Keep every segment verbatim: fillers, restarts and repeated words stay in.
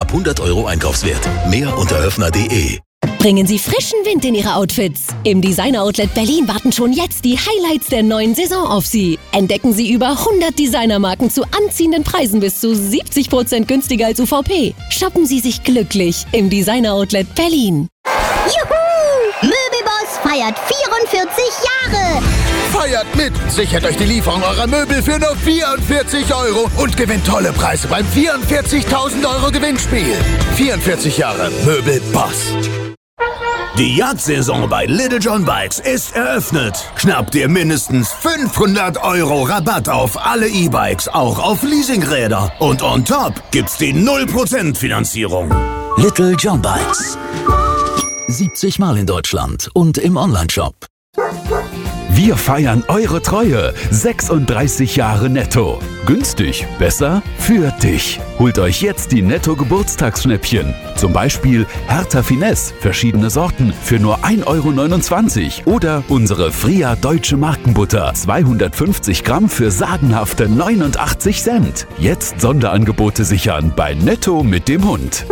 ab hundert Euro Einkaufswert. Mehr unter höfner punkt de. Bringen Sie frischen Wind in Ihre Outfits. Im Designer Outlet Berlin warten schon jetzt die Highlights der neuen Saison auf Sie. Entdecken Sie über hundert Designermarken zu anziehenden Preisen bis zu siebzig Prozent günstiger als U V P. Shoppen Sie sich glücklich im Designer Outlet Berlin. Juhu! Möbelboss feiert vierundvierzig Jahre. Feiert mit! Sichert euch die Lieferung eurer Möbel für nur vierundvierzig Euro und gewinnt tolle Preise beim vierundvierzigtausend Euro Gewinnspiel. vierundvierzig Jahre Möbelboss. Die Jagdsaison bei Little John Bikes ist eröffnet. Schnapp dir mindestens fünfhundert Euro Rabatt auf alle E-Bikes, auch auf Leasingräder. Und on top gibt's die null Prozent Finanzierung. Little John Bikes. siebzig Mal in Deutschland und im Onlineshop. Wir feiern eure Treue. sechsunddreißig Jahre Netto. Günstig, besser, für dich. Holt euch jetzt die Netto-Geburtstagsschnäppchen. Zum Beispiel Hertha Finesse, verschiedene Sorten, für nur ein Euro neunundzwanzig. Oder unsere Fria Deutsche Markenbutter, zweihundertfünfzig Gramm für sagenhafte neunundachtzig Cent. Jetzt Sonderangebote sichern bei Netto mit dem Hund.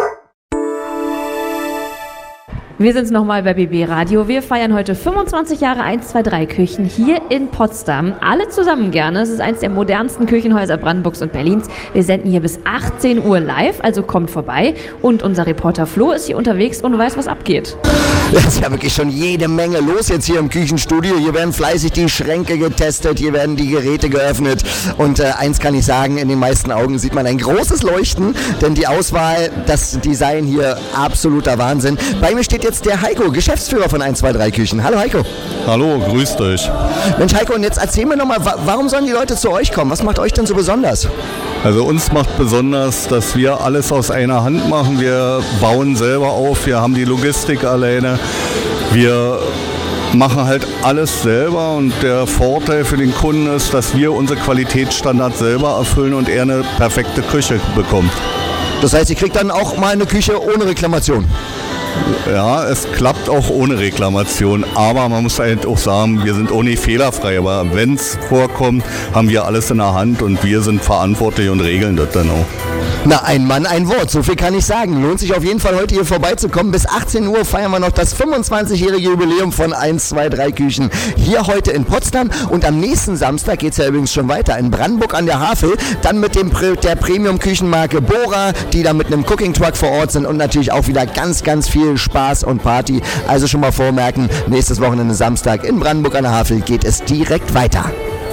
Wir sind's nochmal bei B B Radio. Wir feiern heute fünfundzwanzig Jahre eins zwei drei Küchen hier in Potsdam. Alle zusammen gerne. Es ist eins der modernsten Küchenhäuser Brandenburgs und Berlins. Wir senden hier bis achtzehn Uhr live, also kommt vorbei. Und unser Reporter Flo ist hier unterwegs und weiß, was abgeht. Es ist ja wirklich schon jede Menge los jetzt hier im Küchenstudio. Hier werden fleißig die Schränke getestet, hier werden die Geräte geöffnet. Und äh, eins kann ich sagen, in den meisten Augen sieht man ein großes Leuchten, denn die Auswahl, das Design hier, absoluter Wahnsinn. Bei mir steht jetzt der Heiko, Geschäftsführer von eins zwei drei Küchen. Hallo Heiko. Hallo, grüßt euch. Mensch Heiko, und jetzt erzähl mir nochmal, warum sollen die Leute zu euch kommen? Was macht euch denn so besonders? Also uns macht besonders, dass wir alles aus einer Hand machen. Wir bauen selber auf, wir haben die Logistik alleine. Wir machen halt alles selber und der Vorteil für den Kunden ist, dass wir unsere Qualitätsstandards selber erfüllen und er eine perfekte Küche bekommt. Das heißt, ihr kriegt dann auch mal eine Küche ohne Reklamation? Ja, es klappt auch ohne Reklamation, aber man muss halt auch sagen, wir sind auch nicht fehlerfrei, aber wenn es vorkommt, haben wir alles in der Hand und wir sind verantwortlich und regeln das dann auch. Na, ein Mann, ein Wort, so viel kann ich sagen. Lohnt sich auf jeden Fall heute hier vorbeizukommen. Bis achtzehn Uhr feiern wir noch das fünfundzwanzigjährige Jubiläum von eins zwei drei Küchen. Hier heute in Potsdam und am nächsten Samstag geht es ja übrigens schon weiter in Brandenburg an der Havel. Dann mit dem der Premium-Küchenmarke Bora, die da mit einem Cooking-Truck vor Ort sind und natürlich auch wieder ganz, ganz viel Spaß und Party. Also schon mal vormerken, nächstes Wochenende Samstag in Brandenburg an der Havel geht es direkt weiter.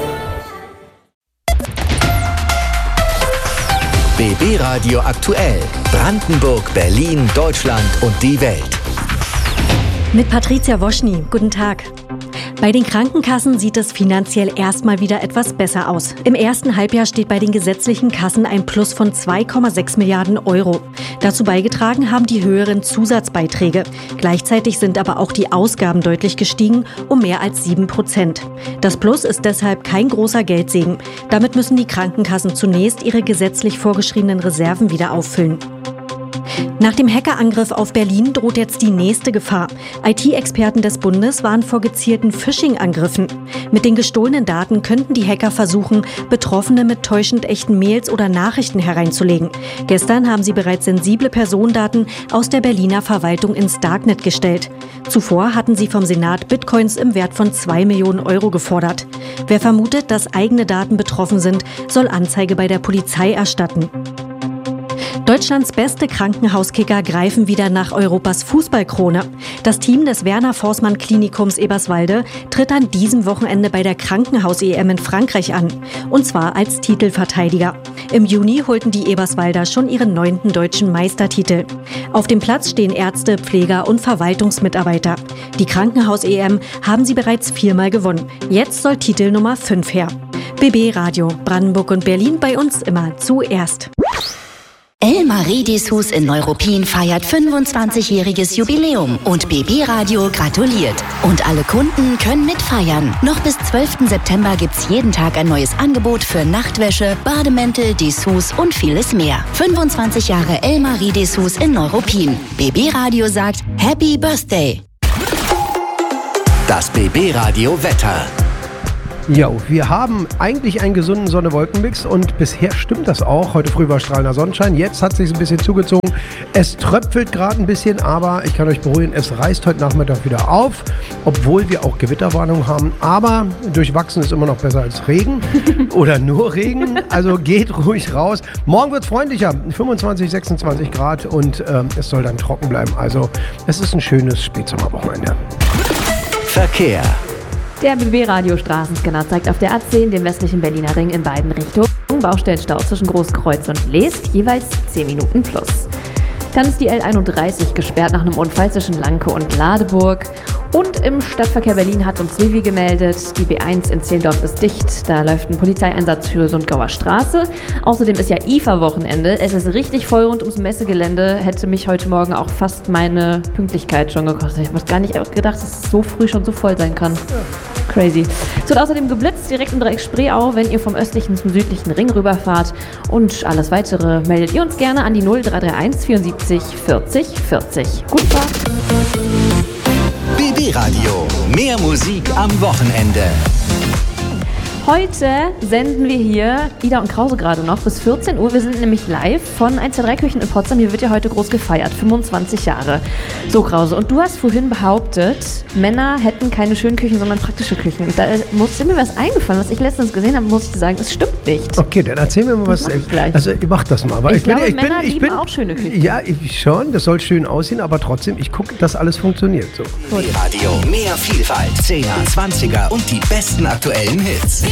B B Radio aktuell. Brandenburg, Berlin, Deutschland und die Welt. Mit Patricia Woschny. Guten Tag. Bei den Krankenkassen sieht es finanziell erstmal wieder etwas besser aus. Im ersten Halbjahr steht bei den gesetzlichen Kassen ein Plus von zwei Komma sechs Milliarden Euro. Dazu beigetragen haben die höheren Zusatzbeiträge. Gleichzeitig sind aber auch die Ausgaben deutlich gestiegen, um mehr als sieben Prozent. Das Plus ist deshalb kein großer Geldsegen. Damit müssen die Krankenkassen zunächst ihre gesetzlich vorgeschriebenen Reserven wieder auffüllen. Nach dem Hackerangriff auf Berlin droht jetzt die nächste Gefahr. I T-Experten des Bundes warnen vor gezielten Phishing-Angriffen. Mit den gestohlenen Daten könnten die Hacker versuchen, Betroffene mit täuschend echten Mails oder Nachrichten hereinzulegen. Gestern haben sie bereits sensible Personendaten aus der Berliner Verwaltung ins Darknet gestellt. Zuvor hatten sie vom Senat Bitcoins im Wert von zwei Millionen Euro gefordert. Wer vermutet, dass eigene Daten betroffen sind, soll Anzeige bei der Polizei erstatten. Deutschlands beste Krankenhauskicker greifen wieder nach Europas Fußballkrone. Das Team des Werner-Forssmann-Klinikums Eberswalde tritt an diesem Wochenende bei der Krankenhaus-E M in Frankreich an. Und zwar als Titelverteidiger. Im Juni holten die Eberswalder schon ihren neunten deutschen Meistertitel. Auf dem Platz stehen Ärzte, Pfleger und Verwaltungsmitarbeiter. Die Krankenhaus-E M haben sie bereits viermal gewonnen. Jetzt soll Titel Nummer fünf her. B B Radio, Brandenburg und Berlin, bei uns immer zuerst. Elmar Dessous in Neuruppin feiert fünfundzwanzigjähriges Jubiläum und B B Radio gratuliert. Und alle Kunden können mitfeiern. Noch bis zwölften September gibt's jeden Tag ein neues Angebot für Nachtwäsche, Bademäntel, Dessous und vieles mehr. fünfundzwanzig Jahre Elmar Dessous in Neuruppin. B B Radio sagt Happy Birthday. Das B B Radio Wetter. Jo, wir haben eigentlich einen gesunden Sonne-Wolken-Mix und bisher stimmt das auch. Heute früh war strahlender Sonnenschein, jetzt hat es sich ein bisschen zugezogen. Es tröpfelt gerade ein bisschen, aber ich kann euch beruhigen, es reißt heute Nachmittag wieder auf, obwohl wir auch Gewitterwarnung haben. Aber durchwachsen ist immer noch besser als Regen oder nur Regen, also geht ruhig raus. Morgen wird es freundlicher, fünfundzwanzig, sechsundzwanzig Grad und ähm, es soll dann trocken bleiben. Also es ist ein schönes Spätsommerwochenende. Verkehr. Der B B Radio Straßenscanner zeigt auf der A zehn den westlichen Berliner Ring in beiden Richtungen Baustellenstau zwischen Großkreuz und Leest, jeweils zehn Minuten plus. Dann ist die L einunddreißig gesperrt nach einem Unfall zwischen Lanke und Ladeburg. Und im Stadtverkehr Berlin hat uns Vivi gemeldet, die B eins in Zehlendorf ist dicht. Da läuft ein Polizeieinsatz für Sundgauer Straße. Außerdem ist ja I F A-Wochenende. Es ist richtig voll rund ums Messegelände. Hätte mich heute Morgen auch fast meine Pünktlichkeit schon gekostet. Ich habe gar nicht gedacht, dass es so früh schon so voll sein kann. Ja. Crazy. Es wird außerdem geblitzt, direkt im Dreieck Spreeau, wenn ihr vom östlichen zum südlichen Ring rüberfahrt. Und alles Weitere meldet ihr uns gerne an die null drei drei eins vierundsiebzig vierzig vierzig. Gute Fahrt. B B Radio. Mehr Musik am Wochenende. Heute senden wir hier, Ida und Krause gerade noch, bis vierzehn Uhr. Wir sind nämlich live von eins zwei drei Küchen in Potsdam. Hier wird ja heute groß gefeiert, fünfundzwanzig Jahre. So, Krause, und du hast vorhin behauptet, Männer hätten keine schönen Küchen, sondern praktische Küchen. Da ist mir was eingefallen, was ich letztens gesehen habe, muss ich sagen, das stimmt nicht. Okay, dann erzähl mir mal was. Also, ich mach das mal. Aber ich, ich glaube, bin, ich Männer bin, ich lieben bin, auch schöne Küchen. Ja, ich schon, das soll schön aussehen, aber trotzdem, ich gucke, dass alles funktioniert. So. B B Radio. Mehr Vielfalt, zehner, zwanziger und die besten aktuellen Hits.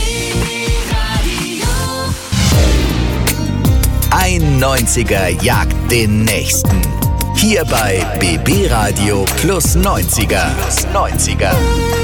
Ein neunziger jagt den nächsten. Hier bei B B Radio Plus neunziger. Plus neunziger.